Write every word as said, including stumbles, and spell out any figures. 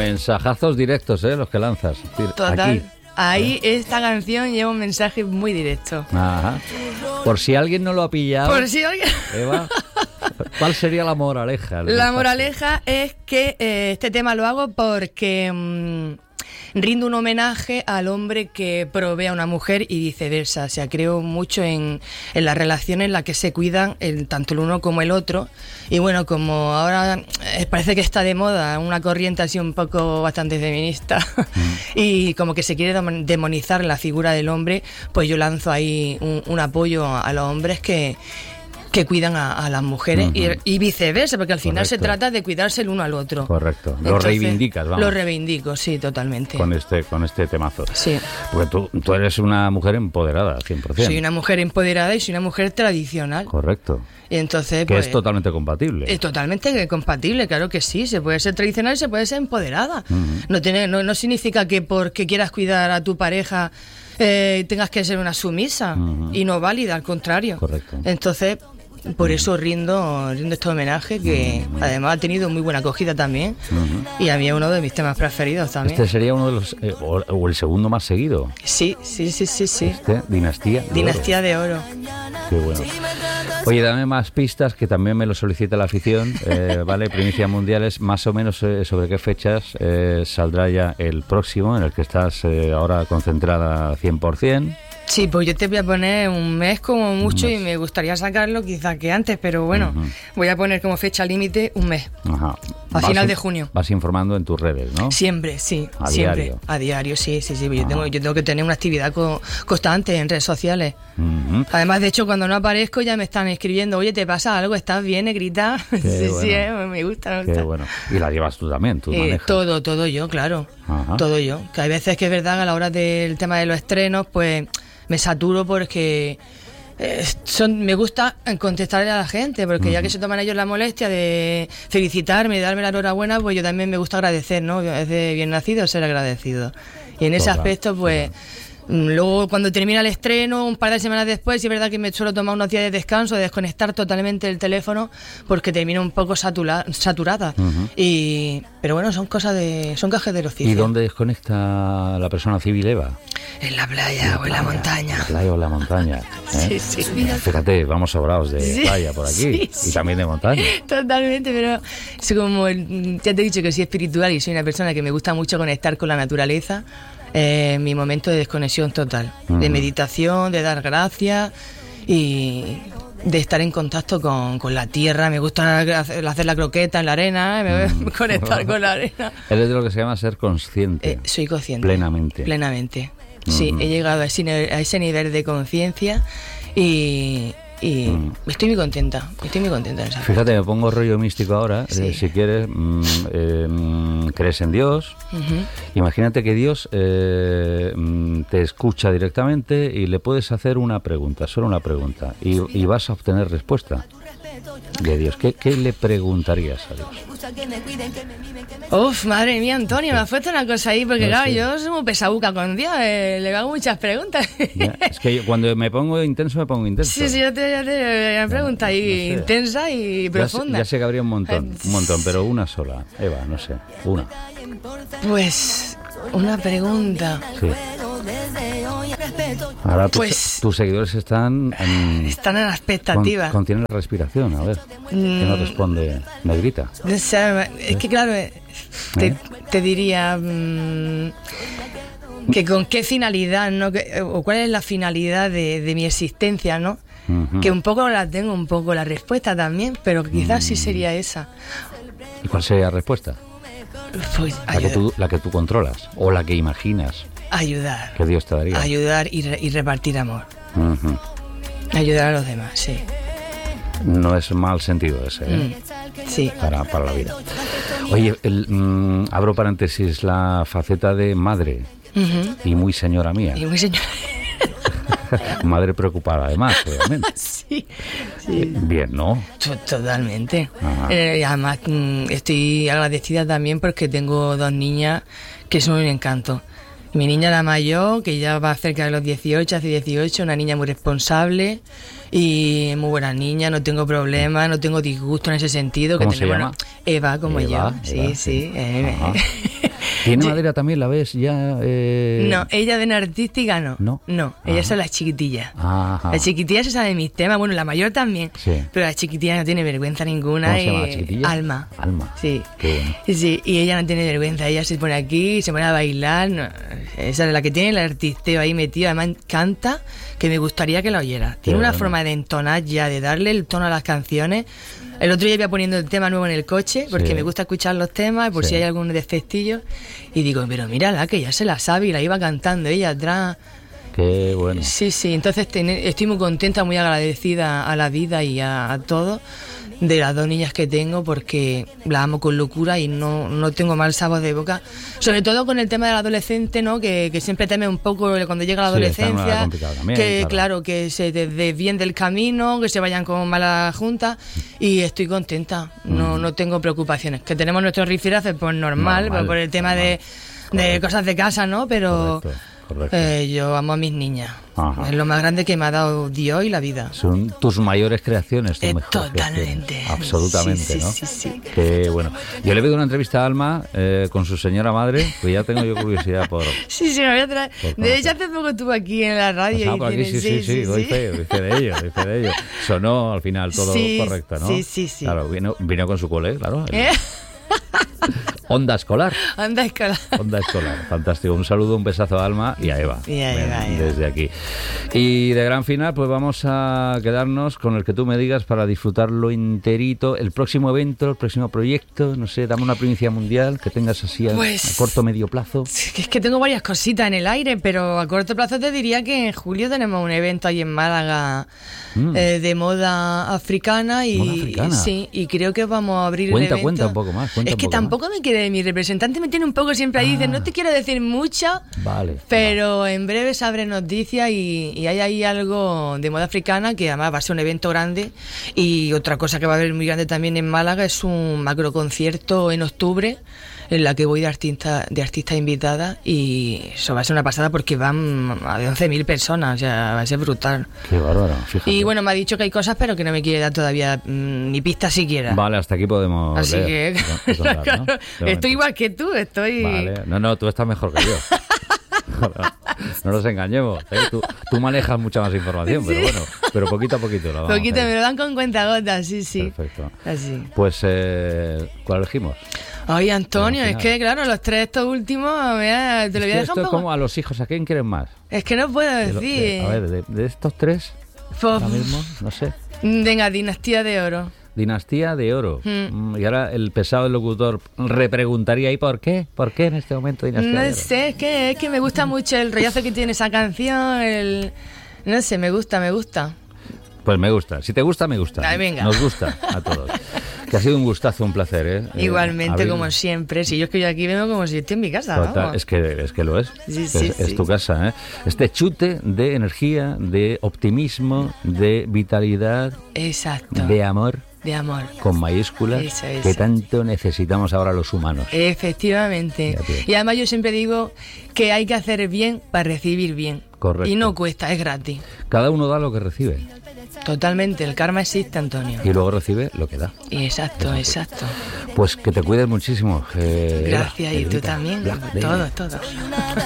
Mensajazos directos, ¿eh? Los que lanzas. Total. Aquí. Ahí esta canción lleva un mensaje muy directo. Ajá. Por si alguien no lo ha pillado. Por si alguien... Eva, ¿cuál sería la moraleja? La moraleja es que eh, este tema lo hago porque mmm, rindo un homenaje al hombre que provee a una mujer y viceversa. O sea, creo mucho en, en las relaciones en las que se cuidan el, tanto el uno como el otro. Y bueno, como ahora eh, parece que está de moda una corriente así un poco bastante feminista mm. y como que se quiere demonizar la figura del hombre, pues yo lanzo ahí un, un apoyo a los hombres que... que cuidan a, a las mujeres uh-huh. y, y viceversa, porque al final Correcto. se trata de cuidarse el uno al otro. Correcto. Lo Entonces, reivindicas, vamos. Lo reivindico, sí, totalmente. Con este, con este temazo. Sí. Porque tú, tú eres una mujer empoderada, cien por ciento. Soy una mujer empoderada y soy una mujer tradicional. Correcto. Y entonces, que pues, es totalmente compatible. Es totalmente compatible, claro que sí. Se puede ser tradicional y se puede ser empoderada. Uh-huh. No, tiene, no, no significa que porque quieras cuidar a tu pareja eh, tengas que ser una sumisa uh-huh. y no válida, al contrario. Correcto. Entonces... Por eso rindo, rindo este homenaje que uh-huh. además ha tenido muy buena acogida también uh-huh. y a mí es uno de mis temas preferidos también. Este sería uno de los, eh, o, o el segundo más seguido. Sí, sí, sí, sí, sí. Este, Dinastía de Dinastía Oro. de Oro. Qué bueno. Oye, dame más pistas que también me lo solicita la afición, eh, ¿vale? Primicias mundiales, más o menos eh, sobre qué fechas eh, saldrá ya el próximo, en el que estás eh, ahora concentrada cien por ciento. Sí, pues yo te voy a poner un mes como mucho mes. Y me gustaría sacarlo quizás que antes, pero bueno, uh-huh. voy a poner como fecha límite un mes. Ajá. A final in- de junio. Vas informando en tus redes, ¿no? Siempre, sí. A siempre. diario. A diario, sí, sí, sí. Yo tengo, yo tengo que tener una actividad co- constante en redes sociales. Uh-huh. Además, de hecho, cuando no aparezco ya me están escribiendo, oye, ¿te pasa algo? ¿Estás bien, negrita? Qué sí, bueno. sí, eh, me gusta, me Qué gusta. bueno. Y la llevas tú también, tú Eh, manejas. todo, todo yo, claro. Ajá. Todo yo. Que hay veces que es verdad que a la hora del tema de los estrenos, pues me saturo porque eh, son, me gusta contestarle a la gente, porque uh-huh. ya que se toman ellos la molestia de felicitarme, de darme la enhorabuena, pues yo también me gusta agradecer, ¿no? Es de bien nacido ser agradecido. Y en ese Total, aspecto, pues... Total. Luego, cuando termina el estreno, un par de semanas después, sí es verdad que me suelo tomar unos días de descanso, de desconectar totalmente el teléfono, porque termino un poco satura, saturada. Uh-huh. Y, pero bueno, son cosas de, son cajes del oficio. ¿Y dónde desconecta la persona civil, Eva? En la playa en o en la montaña. En la playa o en la montaña. ¿eh? Sí, sí. Fíjate, vamos sobrados de sí, playa por aquí sí, sí. y también de montaña. Totalmente, pero es como, ya te he dicho que soy espiritual y soy una persona que me gusta mucho conectar con la naturaleza. Eh, mi momento de desconexión total, uh-huh. de meditación, de dar gracias y de estar en contacto con, con la tierra. Me gusta hacer, hacer la croqueta en la arena, me voy a conectar con la arena. Eres de lo que se llama ser consciente. Eh, soy consciente. Plenamente. Plenamente. Uh-huh. Sí, he llegado a ese, a ese nivel de conciencia y... Y mm. estoy muy contenta, estoy muy contenta. En esa Fíjate, me pongo rollo místico ahora. Sí. Eh, si quieres, mm, eh, crees en Dios. Uh-huh. Imagínate que Dios eh, te escucha directamente y le puedes hacer una pregunta, solo una pregunta, y, y vas a obtener respuesta de Dios. ¿Qué, qué le preguntarías a Dios? Uf, madre mía, Antonio, me has puesto una cosa ahí, porque no claro, sé. yo soy muy pesabuca con Dios, eh, le hago muchas preguntas. Ya, es que yo, cuando me pongo intenso, me pongo intenso. Sí, sí, yo te, yo te una pregunta ahí no sé. intensa y profunda. Ya, ya sé que habría un montón, un montón, pero una sola, Eva, no sé, una. Pues, una pregunta. Sí. Ahora tus, pues, tus seguidores están en, están en la expectativa. Con, contienen la respiración, a ver. Mm. ¿Qué nos responde Negrita? O sea, es que claro, te, ¿Eh? te diría mmm, que con qué finalidad, ¿no? Que, o cuál es la finalidad de, de mi existencia, ¿no? Uh-huh. Que un poco la tengo, un poco la respuesta también, pero quizás uh-huh. sí sería esa. ¿Y cuál sería la respuesta? Pues, la, que tú, la que tú controlas o la que imaginas. Ayudar. Que Dios te daría. Ayudar y, re, y repartir amor. Uh-huh. Ayudar a los demás, sí. No es mal sentido ese, ¿eh? Mm, sí. Para, para la vida. Oye, el, mm, abro paréntesis, la faceta de madre uh-huh. y muy señora mía. Y muy señora. Madre preocupada, además, obviamente. Sí, sí. Bien, ¿no? Totalmente. Eh, además, estoy agradecida también porque tengo dos niñas que son un encanto. Mi niña la mayor, que ya va cerca de los dieciocho, hace dieciocho, una niña muy responsable y muy buena niña, no tengo problemas, no tengo disgusto en ese sentido. ¿Cómo que se tenemos, llama? Eva, como Eva, yo. Eva, sí, sí. sí. Eh, ¿Tiene Yo- madera también? ¿La ves ya? Eh... No, ella de artística no. ¿No? No, ellas Ajá. son las chiquitillas. Ajá. La chiquitilla se sabe mis temas, bueno, la mayor también. Sí. Pero la chiquitilla no tiene vergüenza ninguna. ¿Cómo se llama la y- chiquitilla? Alma. Alma. Sí. Qué bueno. Sí, y ella no tiene vergüenza, ella se pone aquí, se pone a bailar, no, esa es la que tiene el artisteo ahí metido, además canta, que me gustaría que la oyera. Tiene una bueno. forma de entonar ya, de darle el tono a las canciones. El otro día iba poniendo el tema nuevo en el coche, porque Sí. me gusta escuchar los temas, por Sí. si hay algún defectillo, y digo, pero mírala, que ya se la sabe, y la iba cantando ella atrás. Qué bueno. Sí, sí, entonces tener- estoy muy contenta, muy agradecida a la vida y a, a todo de las dos niñas que tengo porque las amo con locura y no, no tengo mal sabor de boca. Sobre todo con el tema del adolescente, ¿no? Que, que siempre teme un poco cuando llega la Sí, está en una edad adolescencia, complicada también, que claro. claro, que se te desvíen del camino, que se vayan con malas juntas y estoy contenta, no, no tengo preocupaciones. Que tenemos nuestros rifirafes, pues normal, Normal, por el tema de, de Correcto. cosas de casa, ¿no? Pero Correcto, correcto. eh, yo amo a mis niñas. Ajá. Es lo más grande que me ha dado Dios y la vida. Son tus mayores creaciones, tus Eh, mejores totalmente. creaciones. Absolutamente, Sí, sí, ¿no? sí, sí. Qué bueno. Yo le he pedido una entrevista a Alma eh, con su señora madre, pues ya tengo yo curiosidad por... Sí, sí, me voy a traer. Por De hecho, conocer. hace poco estuvo aquí en la radio. Pasaba y por aquí, tiene- sí, sí, sí, doy fe, doy fe de ello, doy fe de ello. Sonó al final todo Sí, correcto, ¿no? sí, sí, sí. Claro, vino, vino con su cole, claro. el- ¿Eh? Onda escolar. Anda, escolar. Onda escolar, fantástico. Un saludo, un besazo a Alma y a Eva. Y a Eva, Ven, Eva. desde aquí. Y de gran final, pues vamos a quedarnos con el que tú me digas para disfrutarlo enterito. El próximo evento, el próximo proyecto, no sé, dame una primicia mundial que tengas así a, Pues- a corto medio plazo. Es que tengo varias cositas en el aire, pero a corto plazo te diría que en julio tenemos un evento ahí en Málaga Mm. eh, de moda africana y Moda africana. sí, y creo que vamos a abrir Cuenta, el evento. cuenta un poco más, cuenta es un que poco tampoco me quiere, mi representante me tiene un poco siempre ahí, Ah. dice, no te quiero decir mucho, Vale. pero en breve sabré noticias y, y hay ahí algo de moda africana que además va a ser un evento grande. Y otra cosa que va a haber muy grande también en Málaga es un macro concierto en octubre en la que voy de artista, de artista invitada y eso va a ser una pasada porque van a de once mil personas, o sea, va a ser brutal. Qué bárbaro, fíjate. Y bueno, me ha dicho que hay cosas pero que no me quiere dar todavía mm, ni pistas siquiera. Vale, hasta aquí podemos Así leer, que y contar, ¿no? claro, De estoy momento. igual que tú, estoy... Vale, no, no, tú estás mejor que yo. No nos engañemos, ¿eh? tú, tú manejas mucha más información, pero bueno, pero poquito a poquito. Lo vamos Poquito, a ir. me lo dan con cuentagotas, sí, sí. Perfecto. Así. Pues, eh, ¿cuál elegimos? Oye, Antonio, Al es final. que claro, los tres estos últimos, mira, te lo voy a Es que dejar esto un es poco... como a los hijos, ¿a quién quieren más? Es que no puedo De lo- decir. de- a ver, de, de estos tres, Pues, ahora mismo, no sé. venga, Dinastía de Oro. Dinastía de Oro. Mm. Mm, Y ahora el pesado del locutor repreguntaría, ¿y por qué? ¿Por qué en este momento Dinastía No de Oro? sé, es que, es que me gusta mucho el rollazo que tiene esa canción, el... No sé, me gusta, me gusta. Pues me gusta. Si te gusta, me gusta. Ay, venga. Nos gusta a todos. Que ha sido un gustazo, un placer, ¿eh? Eh, Igualmente, Abril. como siempre. Si yo es que yo aquí vengo como si estoy en mi casa, Total, vamos. es que, es que lo es. Sí, es, sí, es sí. tu casa, ¿eh? Este chute de energía, de optimismo, de vitalidad, Exacto. de amor, De amor. con mayúsculas, Eso, eso. que tanto necesitamos ahora los humanos. Efectivamente. Ya, tío. Y además yo siempre digo que hay que hacer bien para recibir bien. Correcto. Y no cuesta, es gratis. Cada uno da lo que recibe Totalmente, el karma existe, Antonio. y luego recibe lo que da. Exacto, exacto. Pues que te cuides muchísimo. eh, Eva, Gracias, y tú queridita. también. Black Day. Todos, todos.